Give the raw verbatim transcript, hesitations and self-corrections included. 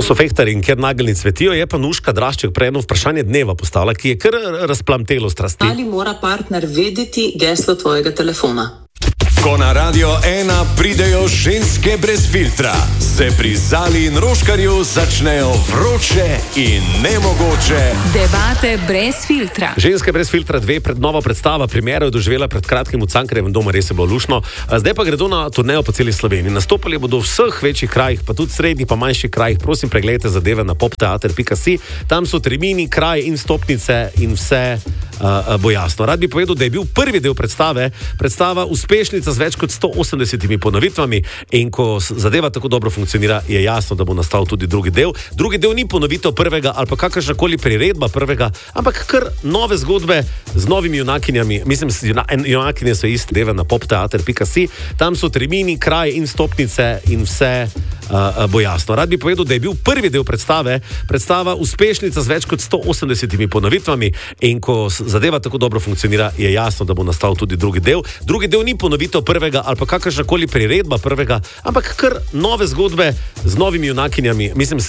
To so Fehtar in Ker nageljni cvetijo, je pa Nuška Drašček prej eno vprašanje dneva postavila, ki je kar razplamtelo strasti. Ali mora partner vedeti geslo tvojega telefona? Ko na Radio ena pridejo ženske brez filtra, se pri Zali in Roškarju začnejo vroče in nemogoče debate brez filtra. Ženske brez filtra dve pred novo predstava, premiero je doživela pred kratkim v Cankarjevem domu, res je bilo lušno. Zdaj pa gredo na turnejo po celi Sloveniji. Nastopali bodo v vseh večjih krajih, pa tudi srednjih pa manjših krajih. Prosim, pregledajte zadeve na popteater pika si. Tam so termini, kraj in stopnice in vse uh, bo jasno. Rad bi povedal, da je bil prvi del predstave, predstava uspešnica z več kot sto osemdesetimi ponovitvami, in ko zadeva tako dobro funkcionira, je jasno, da bo nastal tudi drugi del. Drugi del ni ponovitev prvega ali pa kakršnakoli priredba prvega, ampak kar nove zgodbe z novimi junakinjami. Mislim, junakinje so iste, deve na popteater pika si. Tam so termini, kraj in stopnice in vse uh, bo jasno. Rad bi povedal, da je bil prvi del predstave, predstava uspešnica z več kot sto osemdesetimi ponovitvami, in ko zadeva tako dobro funkcionira, je jasno, da bo nastal tudi drugi del. Drugi del ni ponovitev prvega ali pa kakršnakoli priredba prvega, ampak kar nove zgodbe z novimi junakinjami. Mislim,